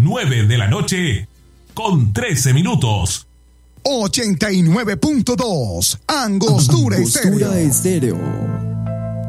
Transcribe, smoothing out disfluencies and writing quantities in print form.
9 de la noche con 13 minutos. 89.2 Angostura Estéreo.